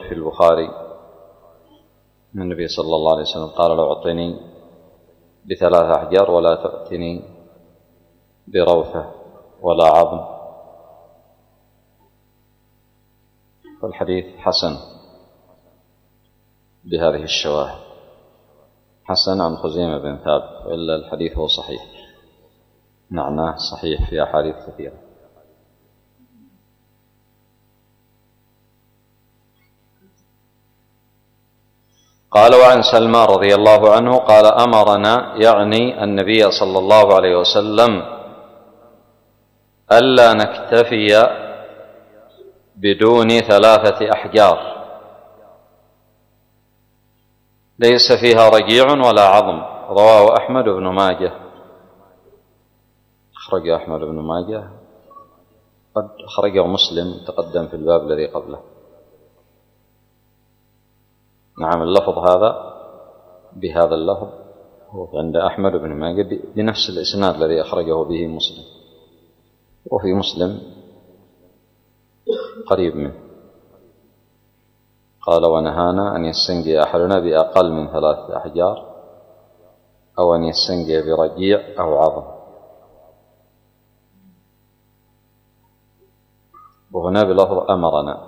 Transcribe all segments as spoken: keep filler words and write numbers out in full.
في البخاري من النبي صلى الله عليه وسلم قال: لو أعطني بثلاث أحجار ولا تأتني بروثة ولا عظم. فالحديث حسن بهذه الشواهد، حسن عن خزيمة بن ثابت، وإلا الحديث هو صحيح، معناه صحيح في أحاديث كثيرة. قال: وعن سلمان رضي الله عنه قال: أمرنا، يعني النبي صلى الله عليه وسلم، ألا نكتفي بدون ثلاثة أحجار ليس فيها رجيع ولا عظم. رواه أحمد بن ماجه، أخرجه أحمد بن ماجه، قد أخرجه مسلم، تقدم في الباب الذي قبله. نعم، اللفظ هذا بهذا اللفظ هو عند أحمد بن ماجه بنفس الإسناد الذي أخرجه به مسلم، وفي مسلم قريب منه. قال: ونهانا أن يستنجي أحدنا بأقل من ثلاثة أحجار أو أن يستنجي برجيع أو عظم. وهنا بلفظ أمرنا.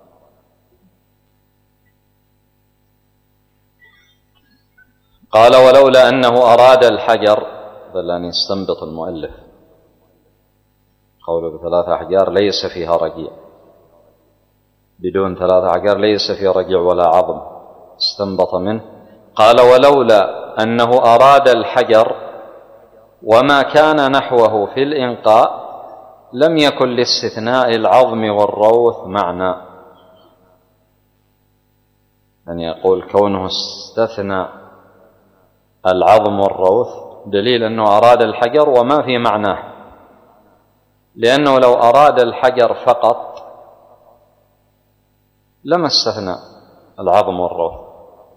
قال: ولولا أنه أراد الحجر، بل أن يستنبط المؤلف قوله بثلاثة أحجار ليس فيها رجيع، بدون ثلاثة أحجار ليس فيها رجيع ولا عظم، استنبط منه. قال: ولولا أنه أراد الحجر وما كان نحوه في الإنقاء لم يكن لاستثناء العظم والروث معنى. يعني يقول كونه استثنى العظم والروث دليل أنه أراد الحجر وما في معناه، لأنه لو أراد الحجر فقط لما استثنى العظم والروث.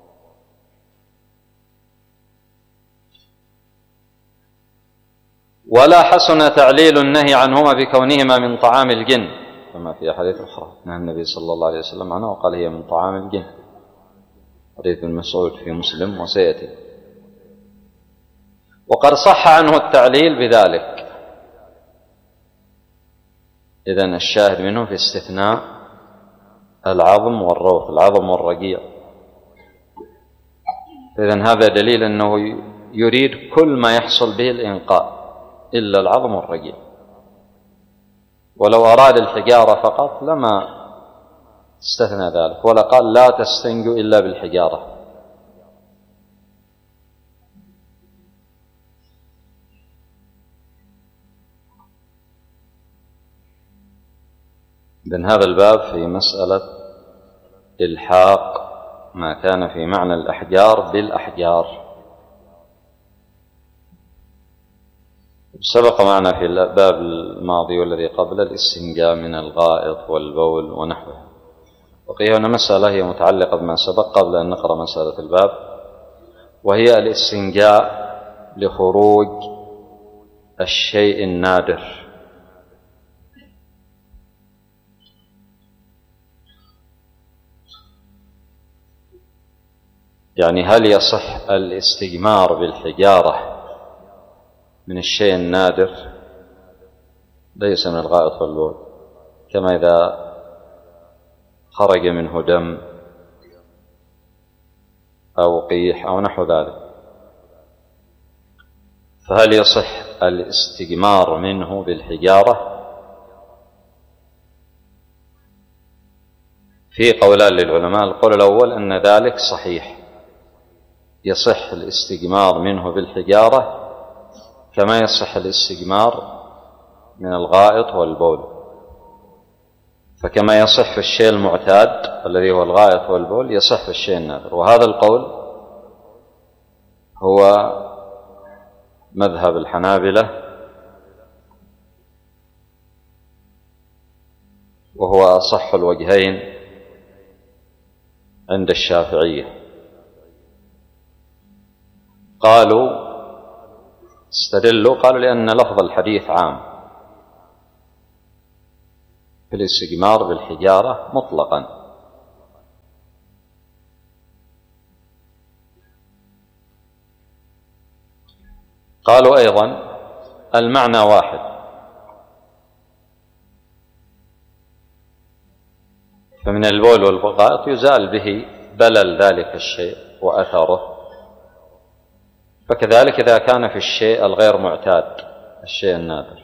ولا حسن تعليل النهي عنهما بكونهما من طعام الجن، كما في أحاديث أخرى نهى النبي صلى الله عليه وسلم عنه وقال: هي من طعام الجن، حديث ابن مسعود في مسلم وسيأتي. وقد صح عنه التعليل بذلك. إذن الشاهد منه في استثناء العظم والروث، العظم والرجيع. إذن هذا دليل أنه يريد كل ما يحصل به الإنقاء إلا العظم والرجيع. ولو أراد الحجارة فقط لما استثنى ذلك، ولا قال: لا تستنجوا إلا بالحجارة. إذن هذا الباب في مسألة إلحاق ما كان في معنى الأحجار بالأحجار. سبق معنا في الباب الماضي والذي قبل الاستنجاء من الغائط والبول ونحوه. وقيل هنا مسألة هي متعلقة بما سبق قبل أن نقرأ مسألة الباب، وهي الاستنجاء لخروج الشيء النادر. يعني هل يصح الاستجمار بالحجارة من الشيء النادر ليس من الغائط والبول، كما إذا خرج منه دم أو قيح أو نحو ذلك، فهل يصح الاستجمار منه بالحجارة؟ في قولان للعلماء. القول الأول أن ذلك صحيح، يصح الاستجمار منه بالحجارة كما يصح الاستجمار من الغائط والبول. فكما يصح في الشيء المعتاد الذي هو الغائط والبول يصح في الشيء النادر. وهذا القول هو مذهب الحنابلة، وهو أصح الوجهين عند الشافعية. قالوا استدلوا قالوا لأن لفظ الحديث عام في الاستجمار بالحجارة مطلقا، قالوا أيضا المعنى واحد، فمن البول والغائط يزال به بلل ذلك الشيء وأثره، فكذلك إذا كان في الشيء الغير معتاد، الشيء النادر.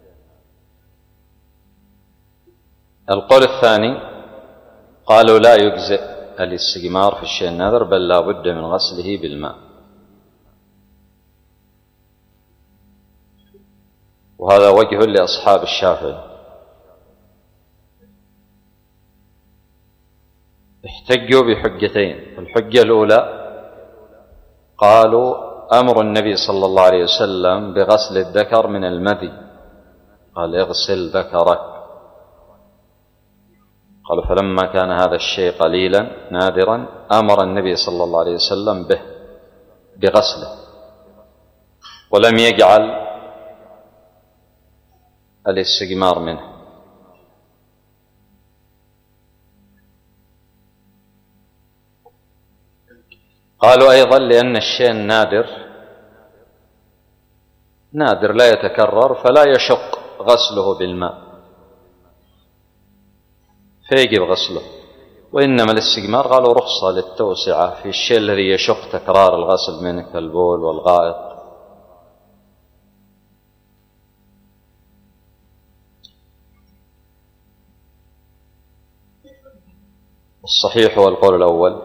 القول الثاني قالوا لا يجزئ الاستجمار في الشيء النادر، بل لا بد من غسله بالماء، وهذا وجه لأصحاب الشافعي، احتجوا بحجتين. الحجة الأولى قالوا أمر النبي صلى الله عليه وسلم بغسل الذكر من المذي، قال اغسل ذكرك، قالوا فلما كان هذا الشيء قليلا نادرا أمر النبي صلى الله عليه وسلم به بغسله، ولم يجعل الاستجمار منه. قالوا أيضا لأن الشيء النادر نادر لا يتكرر، فلا يشق غسله بالماء فيجب غسله، وإنما الاستجمار قالوا رخصة للتوسعة في الشيء الذي يشق تكرار الغسل منه كالبول والغائط. الصحيح هو القول الأول.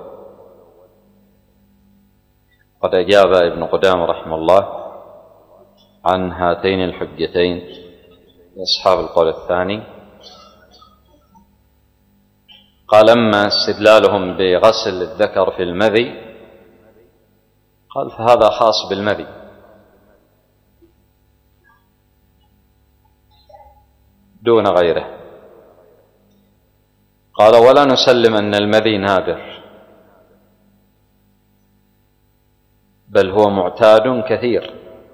قد أجاب ابن قدامة رحمه الله عن هاتين الحجتين لأصحاب القول الثاني، قال أما استدلالهم بغسل الذكر في المذي قال فهذا خاص بالمذي، دون غيره. قال ولا نسلم أن المذي نادر، بل هو معتاد كثير،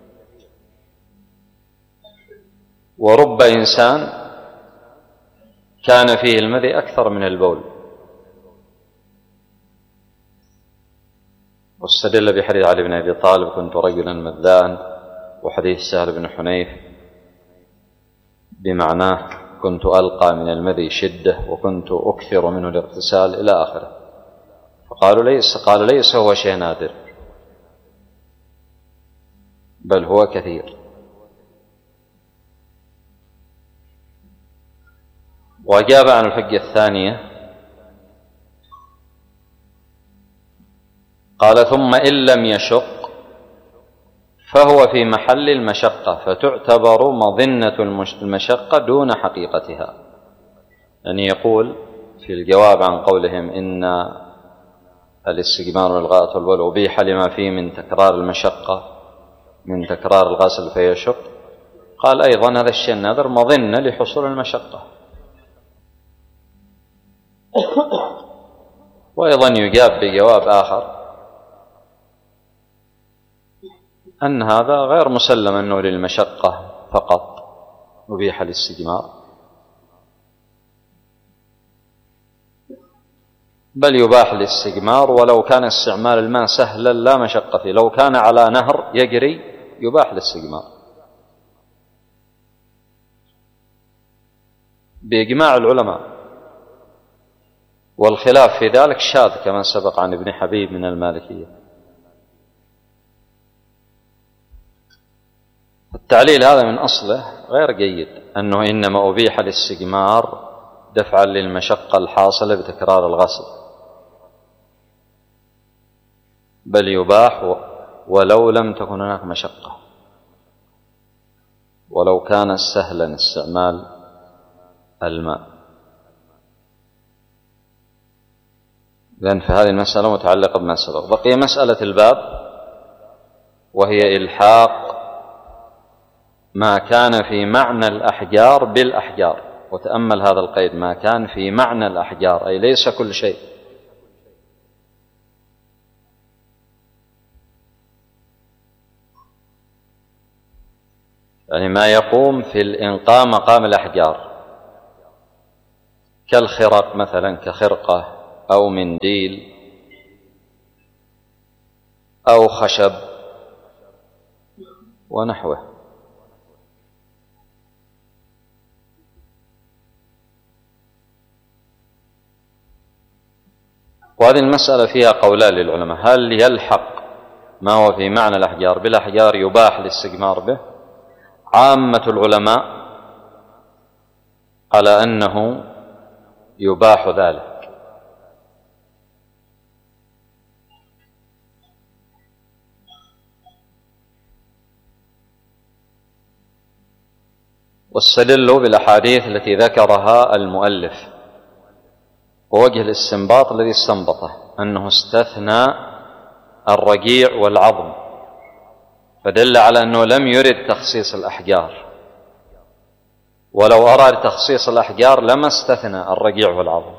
ورب إنسان كان فيه المذي أكثر من البول. واستدل بحديث علي بن أبي طالب كنت رجلا مذاء، وحديث سهل بن حنيف بمعناه كنت ألقى من المذي شدة وكنت أكثر منه الاغتسال إلى آخره. فقالوا ليس قال ليس هو شيء نادر، بل هو كثير. وأجاب عن الحجة الثانية قال ثم إن لم يشق فهو في محل المشقة، فتعتبر مظنة المشقة دون حقيقتها. يعني يقول في الجواب عن قولهم إن الاستجمار والغائط والبول أبيح لما فيه من تكرار المشقة من تكرار الغسل فيشق، قال أيضا هذا الشيء النادر مظنة لحصول المشقة. وأيضا يجاب بجواب آخر أن هذا غير مسلم أنه للمشقة فقط أبيح الاستجمار، بل يباح الاستجمار ولو كان استعمال الماء سهلا لا مشقة فيه. لو كان على نهر يجري يباح الاستجمار بإجماع العلماء، والخلاف في ذلك شاذ كما سبق عن ابن حبيب من المالكية. التعليل هذا من أصله غير جيد، أنه إنما أبيح الاستجمار دفعا للمشقة الحاصلة بتكرار الغسل، بل يباح ولو لم تكن هناك مشقة، ولو كان سهلا استعمال الماء. لأن في هذه المسألة متعلقة بما سبق. بقي مسألة الباب، وهي إلحاق ما كان في معنى الأحجار بالأحجار. وتأمل هذا القيد، ما كان في معنى الأحجار، أي ليس كل شيء. يعني ما يقوم في الإنقاء مقام الأحجار كالخرق مثلا، كخرقة أو منديل أو خشب ونحوه. وهذه المسألة فيها قولان للعلماء: هل يلحق ما هو في معنى الأحجار بالأحجار يباح الاستجمار به؟ عامة العلماء على أنه يباح ذلك، واستدلوا بالأحاديث التي ذكرها المؤلف، ووجه الاستنباط الذي استنبطه أنه استثنى الرجيع والعظم، فدل على أنه لم يرد تخصيص الأحجار، ولو أراد تخصيص الأحجار لما استثنى الرجيع والعظم،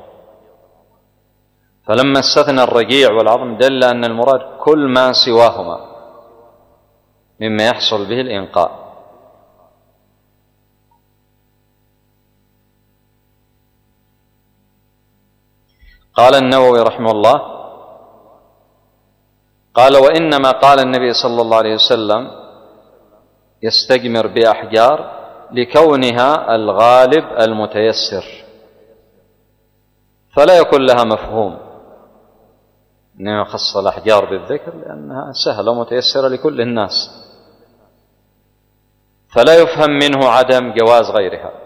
فلما استثنى الرجيع والعظم دل أن المراد كل ما سواهما مما يحصل به الإنقاء. قال النووي رحمه الله: قال: وإنما قال النبي صلى الله عليه وسلم يستجمر بأحجار لكونها الغالب المتيسر، فلا يكون لها مفهوم أنه خص الأحجار بالذكر لأنها سهلة متيسرة لكل الناس، فلا يفهم منه عدم جواز غيرها.